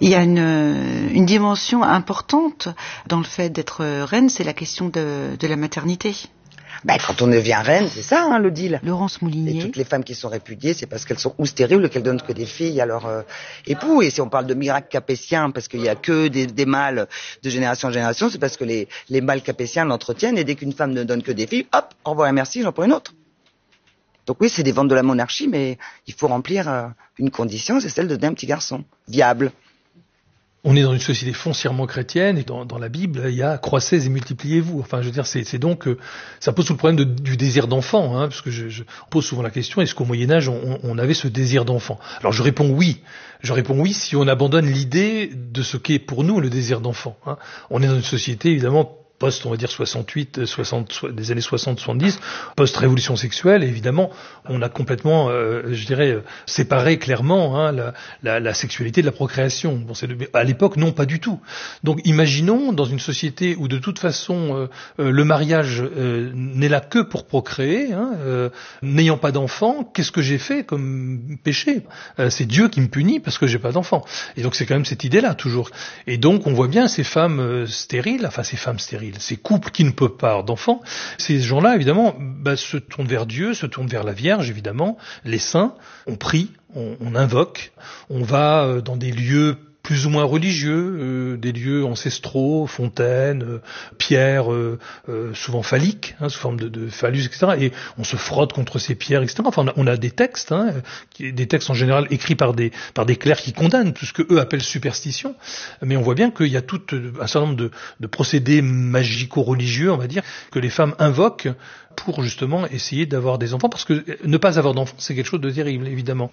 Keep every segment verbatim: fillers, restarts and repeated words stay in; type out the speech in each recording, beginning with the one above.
Il y a une, une dimension importante dans le fait d'être reine, c'est la question de, de la maternité. Ben, quand on devient reine, c'est ça, hein, le deal. Laurence Moulinier. Et toutes les femmes qui sont répudiées, c'est parce qu'elles sont ou stériles ou qu'elles donnent que des filles à leur euh, époux. Et si on parle de miracle capétien, parce qu'il y a que des, des mâles de génération en génération, c'est parce que les, les mâles capétiens l'entretiennent. Et dès qu'une femme ne donne que des filles, hop, au revoir et merci, j'en prends une autre. Donc oui, c'est des ventes de la monarchie, mais il faut remplir euh, une condition, c'est celle de donner un petit garçon viable. On est dans une société foncièrement chrétienne et dans, dans la Bible, il y a croissez et multipliez-vous. Enfin, je veux dire, c'est, c'est donc euh, ça pose tout le problème de, du désir d'enfant, hein, parce que je, je pose souvent la question est-ce qu'au Moyen Âge on, on avait ce désir d'enfant? Alors je réponds oui. Je réponds oui si on abandonne l'idée de ce qu'est pour nous le désir d'enfant. Hein. On est dans une société évidemment post, on va dire soixante-huit, soixante, des années soixante soixante-dix, post-révolution sexuelle, et évidemment, on a complètement, euh, je dirais, séparé clairement hein, la, la, la sexualité de la procréation. Bon, c'est le, à l'époque, non, pas du tout. Donc, imaginons dans une société où de toute façon, euh, euh, le mariage euh, n'est là que pour procréer, hein, euh, n'ayant pas d'enfant, qu'est-ce que j'ai fait comme péché? euh, C'est Dieu qui me punit parce que j'ai pas d'enfant. Et donc, c'est quand même cette idée-là, toujours. Et donc, on voit bien ces femmes euh, stériles, enfin, ces femmes stériles, ces couples qui ne peuvent pas avoir d'enfants, ces gens-là, évidemment, bah, se tournent vers Dieu, se tournent vers la Vierge, évidemment, les saints, on prie, on, on invoque, on va euh, dans des lieux plus ou moins religieux, euh, des lieux ancestraux, fontaines, euh, pierres, euh, euh, souvent phalliques, hein, sous forme de, de phallus, et cetera. Et on se frotte contre ces pierres, et cetera. Enfin, on a, on a des textes, hein, qui, des textes en général écrits par des par des clercs qui condamnent tout ce que eux appellent superstition. Mais on voit bien qu'il y a tout un certain nombre de, de procédés magico-religieux, on va dire, que les femmes invoquent pour justement essayer d'avoir des enfants, parce que ne pas avoir d'enfants, c'est quelque chose de terrible, évidemment.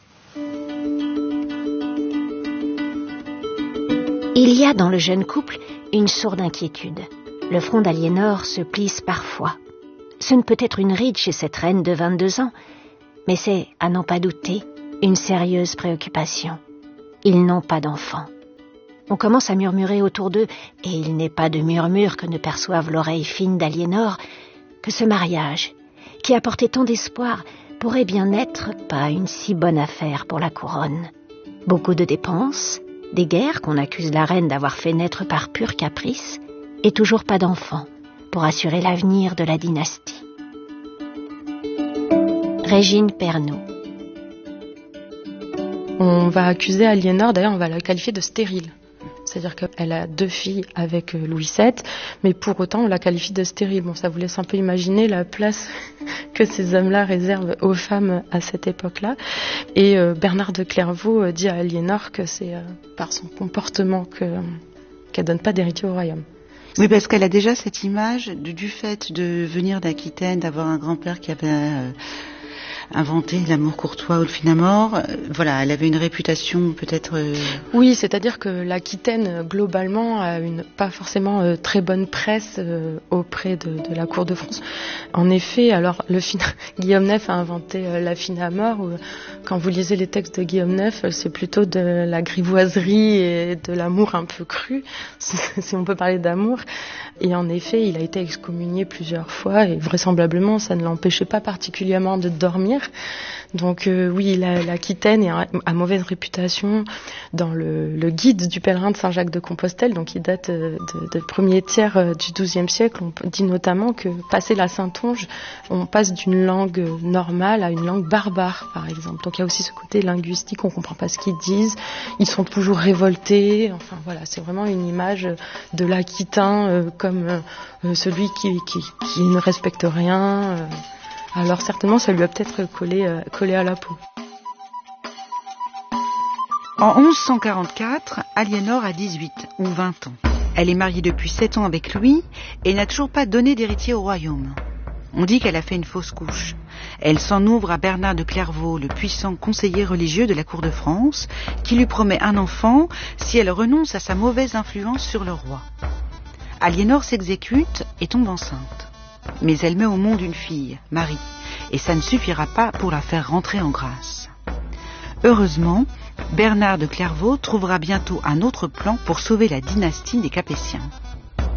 Il y a dans le jeune couple une sourde inquiétude. Le front d'Aliénor se plisse parfois. Ce ne peut être une ride chez cette reine de vingt-deux ans, mais c'est, à n'en pas douter, une sérieuse préoccupation. Ils n'ont pas d'enfants. On commence à murmurer autour d'eux, et il n'est pas de murmure que ne perçoive l'oreille fine d'Aliénor, que ce mariage, qui a porté tant d'espoir, pourrait bien n'être pas une si bonne affaire pour la couronne. Beaucoup de dépenses, des guerres qu'on accuse la reine d'avoir fait naître par pur caprice, et toujours pas d'enfants pour assurer l'avenir de la dynastie. Régine Pernoud. On va accuser Aliénor, d'ailleurs on va la qualifier de stérile. C'est-à-dire qu'elle a deux filles avec Louis sept, mais pour autant on la qualifie de stérile. Bon, ça vous laisse un peu imaginer la place que ces hommes-là réservent aux femmes à cette époque-là. Et euh, Bernard de Clairvaux dit à Aliénor que c'est euh, par son comportement que, euh, qu'elle donne pas d'héritier au royaume. Oui, parce qu'elle a déjà cette image du, du fait de venir d'Aquitaine, d'avoir un grand-père qui avait euh, inventé l'amour courtois ou le fin amour. Euh, voilà, elle avait une réputation peut-être... Euh... Oui, c'est-à-dire que l'Aquitaine, globalement, a une pas forcément euh, très bonne presse euh, auprès de, de la cour de France. En effet, alors le fin... Guillaume neuf a inventé euh, la fin amour. Où, quand vous lisez les textes de Guillaume neuf, c'est plutôt de la grivoiserie et de l'amour un peu cru, si on peut parler d'amour. Et en effet, il a été excommunié plusieurs fois et vraisemblablement, ça ne l'empêchait pas particulièrement de dormir. Donc euh, oui, la, l'Aquitaine a, a mauvaise réputation dans le, le guide du pèlerin de Saint-Jacques de Compostelle, donc il date de, de, de premier tiers euh, du douzième siècle. On dit notamment que, passé la Saintonge, on passe d'une langue normale à une langue barbare, par exemple. Donc il y a aussi ce côté linguistique, on comprend pas ce qu'ils disent, ils sont toujours révoltés. Enfin voilà, c'est vraiment une image de l'Aquitain euh, comme euh, celui qui, qui, qui ne respecte rien. Euh, Alors certainement, ça lui a peut-être collé, euh, collé à la peau. En onze cent quarante-quatre, Aliénor a dix-huit ou vingt ans. Elle est mariée depuis sept ans avec Louis et n'a toujours pas donné d'héritier au royaume. On dit qu'elle a fait une fausse couche. Elle s'en ouvre à Bernard de Clairvaux, le puissant conseiller religieux de la cour de France, qui lui promet un enfant si elle renonce à sa mauvaise influence sur le roi. Aliénor s'exécute et tombe enceinte. Mais elle met au monde une fille, Marie, et ça ne suffira pas pour la faire rentrer en grâce. Heureusement, Bernard de Clairvaux trouvera bientôt un autre plan pour sauver la dynastie des Capétiens.